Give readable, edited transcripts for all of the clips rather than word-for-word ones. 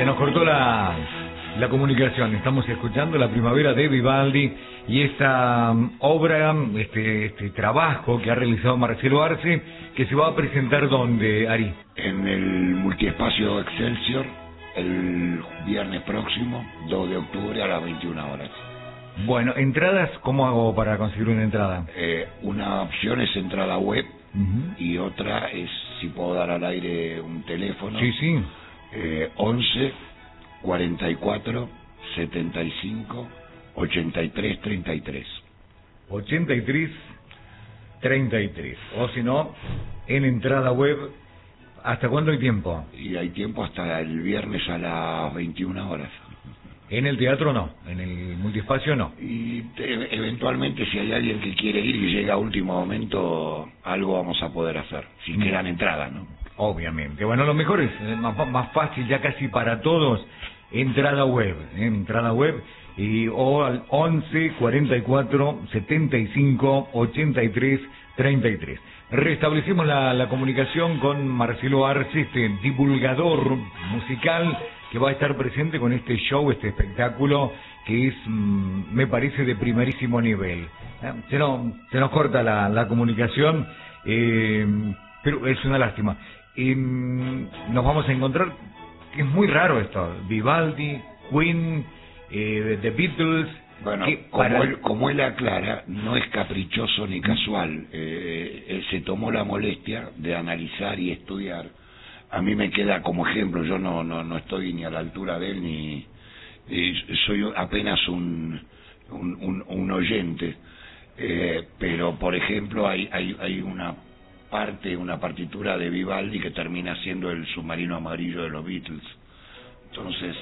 Se nos cortó la comunicación. Estamos escuchando La Primavera de Vivaldi y esta obra, este trabajo que ha realizado Marcelo Arce, que se va a presentar ¿dónde, Ari? En el multiespacio Excelsior, el viernes próximo, 2 de octubre a las 21 horas. Bueno, entradas, ¿cómo hago para conseguir una entrada? Una opción es entrada web y otra es, si puedo dar al aire un teléfono. Sí, sí. 11 44 75 83 33. 83 33. O si no, en entrada web. ¿Hasta cuándo hay tiempo? Y hay tiempo hasta el viernes a las 21 horas. En el teatro no, en el multiespacio no. Y eventualmente si hay alguien que quiere ir y llega a último momento, algo vamos a poder hacer, si quedan entradas, ¿no? Obviamente. Bueno, lo mejor es más fácil ya casi para todos, entrada web, y o al 11 44 75 83 33. Restablecimos la comunicación con Marcelo Arce, este divulgador musical que va a estar presente con este show, este espectáculo que es, me parece, de primerísimo nivel. Se nos corta la comunicación, pero es una lástima. Nos vamos a encontrar, que es muy raro esto, Vivaldi, Queen, The Beatles. Bueno, como él aclara, no es caprichoso ni casual. Él se tomó la molestia de analizar y estudiar. A mí me queda como ejemplo, yo no estoy ni a la altura de él, ni soy apenas un oyente. Pero, por ejemplo, hay una partitura de Vivaldi que termina siendo el submarino amarillo de los Beatles. Entonces,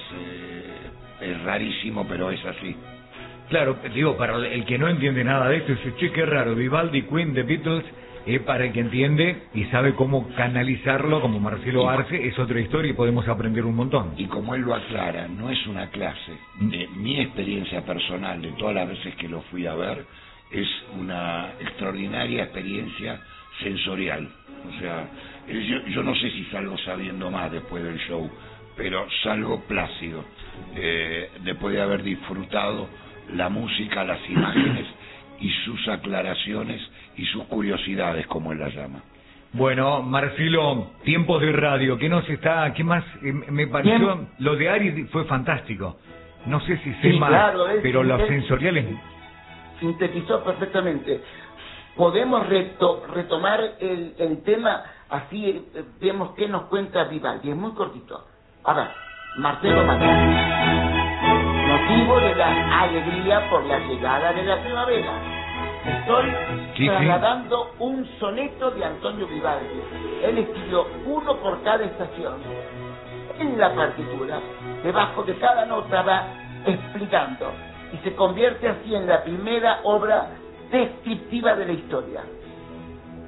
es rarísimo, pero es así. Claro, digo, para el que no entiende nada de esto, dice, che, qué raro, Vivaldi, Queen, The Beatles, para el que entiende y sabe cómo canalizarlo, como Marcelo Arce, es otra historia y podemos aprender un montón. Y como él lo aclara, no es una clase. Mi experiencia personal, de todas las veces que lo fui a ver, es una extraordinaria experiencia sensorial. O sea, yo no sé si salgo sabiendo más después del show, pero salgo plácido, después de haber disfrutado la música, las imágenes y sus aclaraciones y sus curiosidades, como él las llama. Bueno, Marcelo, tiempos de radio, ¿qué más? Me pareció, bien. Lo de Ari fue fantástico. No sé si sé más, claro, pero los sensoriales... Sintetizó perfectamente. Podemos retomar el tema, así vemos qué nos cuenta Vivaldi. Es muy cortito. A ver, Marcelo Matar. Motivo de la alegría por la llegada de la primavera. Estoy trasladando un soneto de Antonio Vivaldi. Él escribió uno por cada estación. En la partitura, debajo de cada nota va explicando y se convierte así en la primera obra descriptiva de la historia.